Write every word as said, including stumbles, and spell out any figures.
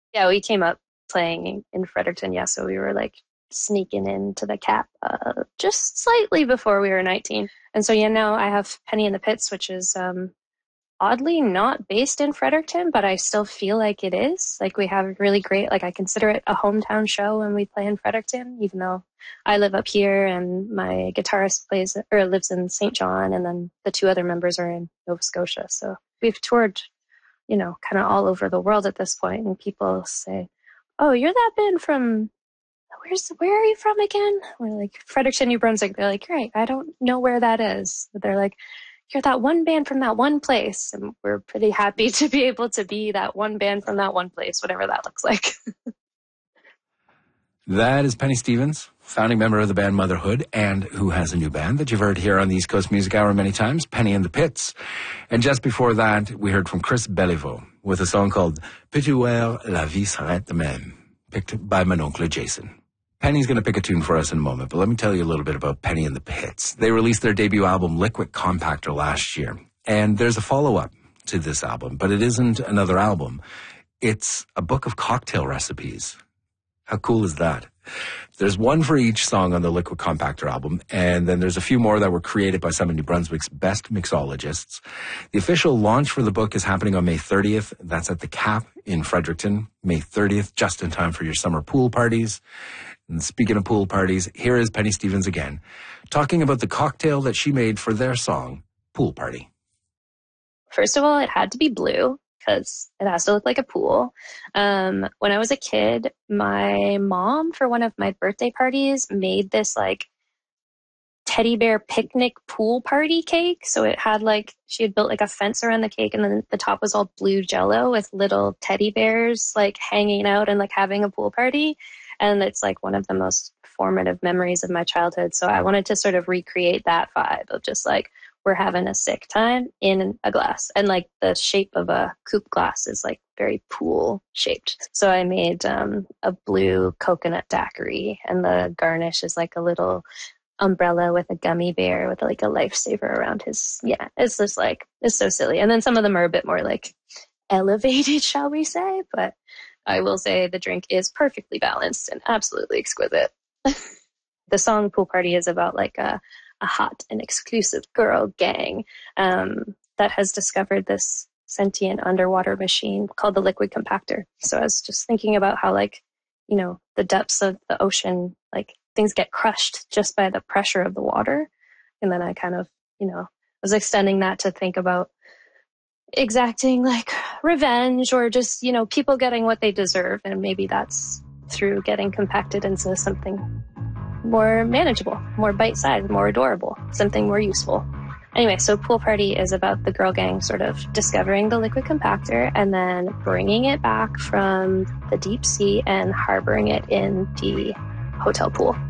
Yeah, we came up playing in Fredericton, yeah, so we were like sneaking into the cap uh, just slightly before we were nineteen. And so, yeah, now I have Penny in the Pits, which is um, oddly not based in Fredericton, but I still feel like it is. Like we have really great, like I consider it a hometown show when we play in Fredericton, even though I live up here and my guitarist plays or lives in Saint John, and then the two other members are in Nova Scotia. So we've toured, you know, kind of all over the world at this point, and people say, "Oh, you're that band from where's where are you from again?" We're like, Fredericton, New Brunswick. They're like, "Right, I don't know where that is." But they're like, "You're that one band from that one place." And we're pretty happy to be able to be that one band from that one place, whatever that looks like. That is Penny Stevens, founding member of the band Motherhood, and who has a new band that you've heard here on the East Coast Music Hour many times, Penny in the Pits. And just before that, we heard from Chris Beliveau with a song called Peux-tu voir la vie s'arrête de même, picked by mon oncle Jason. Penny's going to pick a tune for us in a moment, but let me tell you a little bit about Penny in the Pits. They released their debut album, Liquid Compactor, last year. And there's a follow-up to this album, but it isn't another album. It's a book of cocktail recipes. How cool is that? There's one for each song on the Liquid Compactor album, and then there's a few more that were created by some of New Brunswick's best mixologists. The official launch for the book is happening on May thirtieth. That's at the Cap in Fredericton, May thirtieth, just in time for your summer pool parties. And speaking of pool parties, here is Penny Stevens again, talking about the cocktail that she made for their song, Pool Party. First of all, it had to be blue, because it has to look like a pool. Um, when I was a kid, my mom, for one of my birthday parties, made this like teddy bear picnic pool party cake. So it had like, she had built like a fence around the cake, and then the top was all blue jello with little teddy bears like hanging out and like having a pool party. And it's like one of the most formative memories of my childhood. So I wanted to sort of recreate that vibe of just like, we're having a sick time in a glass. And like the shape of a coupe glass is like very pool shaped. So I made um, a blue coconut daiquiri, and the garnish is like a little umbrella with a gummy bear with like a lifesaver around his, yeah, it's just like, it's so silly. And then some of them are a bit more like elevated, shall we say, but I will say the drink is perfectly balanced and absolutely exquisite. The song Pool Party is about like a a hot and exclusive girl gang um, that has discovered this sentient underwater machine called the Liquid Compactor. So I was just thinking about how, like, you know, the depths of the ocean, like things get crushed just by the pressure of the water. And then I kind of, you know, was extending that to think about exacting like revenge, or just, you know, people getting what they deserve. And maybe that's through getting compacted into something more manageable, more bite-sized, more adorable, something more useful. Anyway, so Pool Party is about the girl gang sort of discovering the Liquid Compactor and then bringing it back from the deep sea and harboring it in the hotel pool.